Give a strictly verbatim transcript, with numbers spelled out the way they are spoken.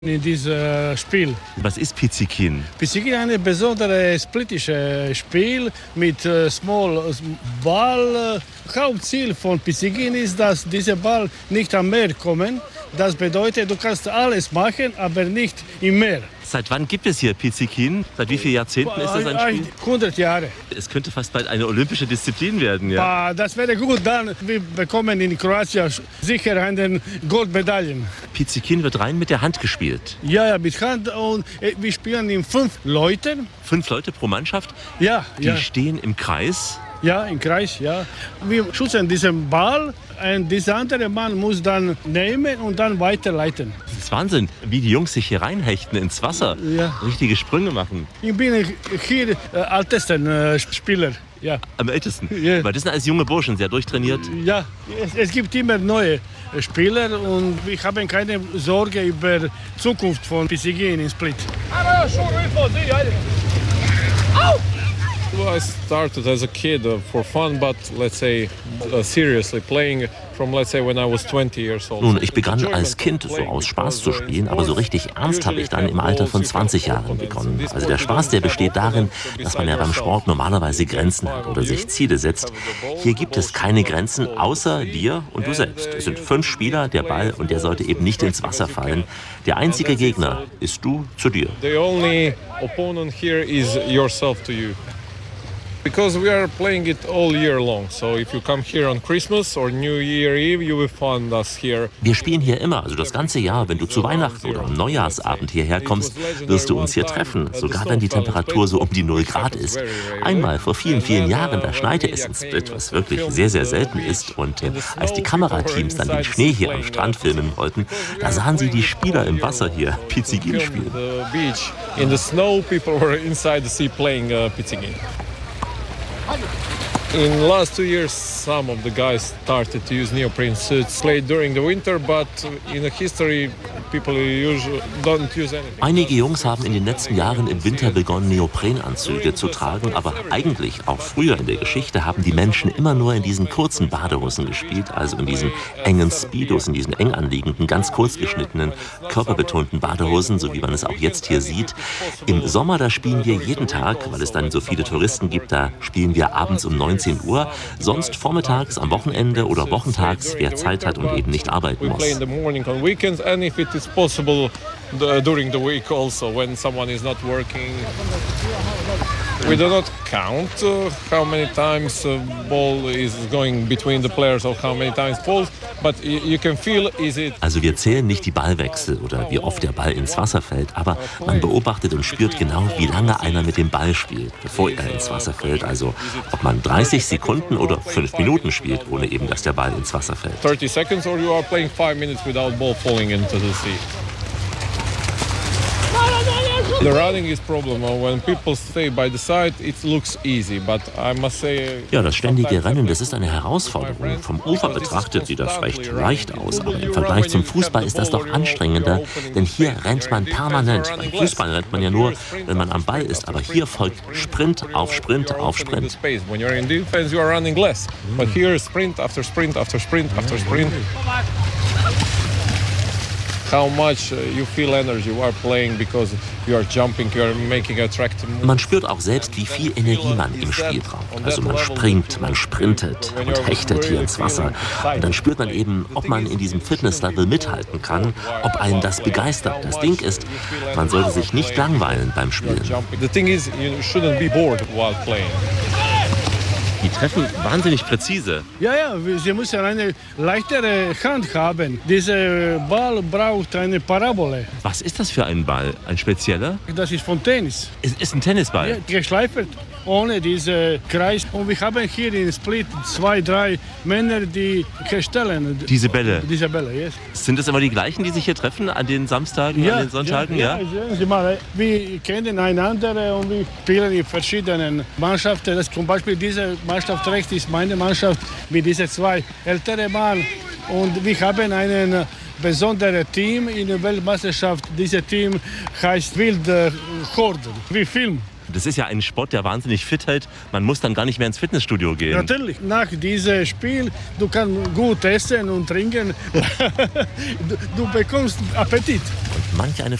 in diesem Spiel. Was ist Pizzikin? Pizzikin ist ein besonderes politisches Spiel mit äh, Small Ball. Hauptziel von Pizzikin ist, dass dieser Ball nicht am Meer kommt. Das bedeutet, du kannst alles machen, aber nicht im Meer. Seit wann gibt es hier Pizzikin? Seit wie vielen Jahrzehnten ist das ein Spiel? hundert Jahre. Es könnte fast bald eine olympische Disziplin werden, ja? Das wäre gut, dann wir bekommen in Kroatien sicher eine Goldmedaille. Pizzikin wird rein mit der Hand gespielt. Ja, ja, mit Hand, und wir spielen in fünf Leuten. Fünf Leute pro Mannschaft? Ja, Die ja. stehen im Kreis? Ja, im Kreis, ja. Wir schützen diesen Ball und dieser andere Mann muss dann nehmen und dann weiterleiten. Das ist Wahnsinn, wie die Jungs sich hier reinhechten ins Wasser. Ja. Richtige Sprünge machen. Ich bin hier äh, ältester äh, Spieler. Ja. Am ältesten? Ja. Weil das sind alles junge Burschen, sehr durchtrainiert. Ja, es, es gibt immer neue Spieler und wir haben keine Sorge über die Zukunft von Pizzikin in Split. Well, I started as a kid uh, for fun, but let's say uh, seriously playing from let's say when I was twenty years old. Nun, ich begann als Kind so aus Spaß zu spielen, aber so richtig ernst habe ich dann im Alter von zwanzig Jahren begonnen. Also der Spaß, der besteht darin, dass man ja beim Sport normalerweise Grenzen hat oder sich Ziele setzt. Hier gibt es keine Grenzen außer dir und du selbst. Es sind fünf Spieler, der Ball, und der sollte eben nicht ins Wasser fallen. Der einzige Gegner ist du zu dir. The only opponent here is yourself to you. Because we are playing it all year long. So if you come here on Christmas or New Year Eve, you will find us here. Wir spielen hier immer, also das ganze Jahr. Wenn du zu Weihnachten oder am Neujahrsabend hierher kommst, wirst du uns hier treffen. Sogar wenn die Temperatur so um die null Grad ist. Einmal vor vielen, vielen Jahren, da schneite es in Split, was wirklich sehr, sehr selten ist. Und äh, als die Kamerateams dann den Schnee hier am Strand filmen wollten, da sahen sie die Spieler im Wasser hier Pizzikin spielen. In the snow, people were inside the sea playing uh, Pizzikin. In the last two years, some of the guys started to use neoprene suits, played during the winter, but in the history, people usually don't use anything. Einige Jungs haben in den letzten Jahren im Winter begonnen, Neoprenanzüge zu tragen, aber eigentlich, auch früher in der Geschichte, haben die Menschen immer nur in diesen kurzen Badehosen gespielt, also in diesen engen Speedos, in diesen eng anliegenden, ganz kurz geschnittenen, körperbetonten Badehosen, so wie man es auch jetzt hier sieht. Im Sommer, da spielen wir jeden Tag, weil es dann so viele Touristen gibt, da spielen wir abends um neunzehn Uhr, sonst vormittags, am Wochenende oder wochentags, wer Zeit hat und eben nicht arbeiten muss. We do not count uh, how many times a ball is going between the players or how many times falls, but you, you can feel is it. Also wir zählen nicht die Ballwechsel oder wie oft der Ball ins Wasser fällt, aber man beobachtet und spürt genau, wie lange einer mit dem Ball spielt, bevor er ins Wasser fällt. Also ob man dreißig Sekunden oder fünf Minuten spielt, ohne eben, dass der Ball ins Wasser fällt. thirty seconds or you are playing five minutes without ball falling into the sea. The running is problem. When people stay by the side, it looks easy, but I must say. Ja, das ständige Rennen, das ist eine Herausforderung. Vom Ufer betrachtet sieht das recht leicht aus, aber im Vergleich zum Fußball ist das doch anstrengender, denn hier rennt man permanent. Beim Fußball rennt man ja nur, wenn man am Ball ist, aber hier folgt Sprint auf Sprint auf Sprint. When you're in defense, you are running less, but here sprint after sprint after sprint after sprint. How much you feel energy while playing because you are jumping, you are making attractive moves. Man spürt auch selbst, wie viel Energie man im Spiel braucht. Also man springt, man sprintet und hechtet hier ins Wasser. Und dann spürt man eben, ob man in diesem Fitnesslevel mithalten kann, ob einen das begeistert. Das Ding ist, man sollte sich nicht langweilen beim Spielen. The thing is, you shouldn't be bored while playing. Die treffen wahnsinnig präzise. Ja, ja, sie müssen eine leichtere Hand haben. Dieser Ball braucht eine Parabole. Was ist das für ein Ball? Ein spezieller? Das ist von Tennis. Es ist ein Tennisball? Ja, geschleifert, ohne diesen Kreis. Und wir haben hier in Split zwei, drei Männer, die herstellen. Diese Bälle? Diese Bälle, yes. Sind das immer die gleichen, die sich hier treffen an den Samstagen, ja, an den Sonntagen? Ja, ja, ja. Sie mal, wir kennen einander und wir spielen in verschiedenen Mannschaften. Das zum Beispiel diese Mannschaft rechts ist meine Mannschaft mit diesen zwei älteren Mann. Und wir haben ein besonderes Team in der Weltmeisterschaft. Dieses Team heißt Wilde Horden. Wir filmen. Das ist ja ein Sport, der wahnsinnig fit hält. Man muss dann gar nicht mehr ins Fitnessstudio gehen. Natürlich, nach diesem Spiel, du kannst gut essen und trinken. du, du bekommst Appetit. Und manch eine